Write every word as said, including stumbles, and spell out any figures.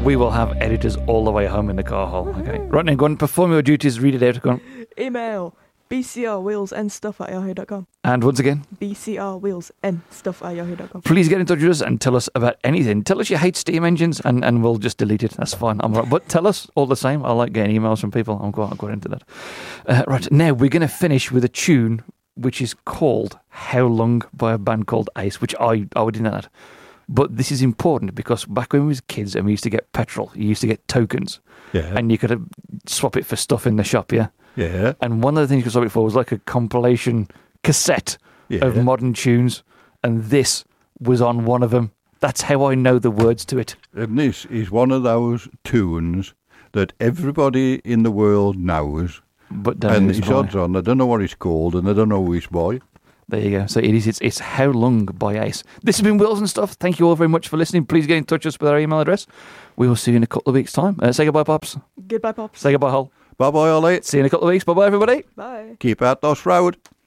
We will have editors all the way home in the car hole. Okay. Right now, go on, perform your duties, read it out. Go on. Email b c r wheels and stuff at yahoo dot com. And once again, b c r wheels and stuff at yahoo dot com. please get in touch with us and tell us about anything. Tell us you hate steam engines and, and we'll just delete it. That's fine. I'm right. But tell us all the same. I like getting emails from people. I'm quite, I'm quite into that. Uh, right, now we're going to finish with a tune which is called How Long by a band called Ace, which I, I didn't know that. But this is important because back when we was kids and we used to get petrol, you used to get tokens. Yeah. And you could uh, swap it for stuff in the shop, yeah? Yeah. And one of the things you could swap it for was like a compilation cassette Yeah. of modern tunes. And this was on one of them. That's how I know the words to it. And this is one of those tunes that everybody in the world knows. But don't And know who's it's by. odds on, they don't know what it's called and they don't know who it's by. There you go. So it is. It's, it's How Long by Ace. This has been Wheels and Stuff. Thank you all very much for listening. Please get in touch with us with our email address. We will see you in a couple of weeks' time. Uh, say goodbye, Pops. Goodbye, Pops. Say goodbye, Hull. Bye-bye, Ollie. See you in a couple of weeks. Bye-bye, everybody. Bye. Keep out those road.